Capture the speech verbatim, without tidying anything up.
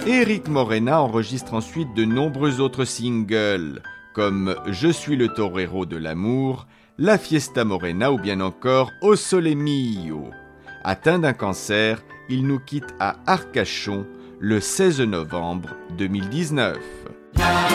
Éric Morena enregistre ensuite de nombreux autres singles, comme Je suis le torero de l'amour, La Fiesta Morena ou bien encore O Sole Mio. Atteint d'un cancer, il nous quitte à Arcachon le seize novembre deux mille dix-neuf.